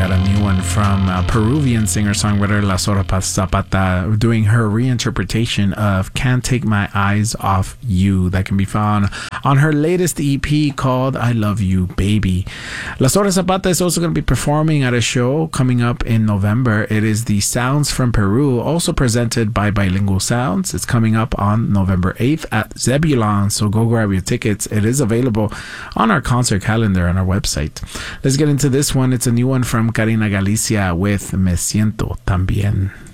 got a new one from Peruvian singer-songwriter La Sora Zapata doing her reinterpretation of Can't Take My Eyes Off You. That can be found on her latest EP called I Love You Baby. La Sora Zapata is also going to be performing at a show coming up in November. It is the Sounds from Peru, also presented by Bilingual Sounds. It's coming up on November 8th at Zebulon, so go grab your tickets. It is available on our concert calendar on our website. Let's get into this one. It's a new one from Karina Galicia with Me Siento También.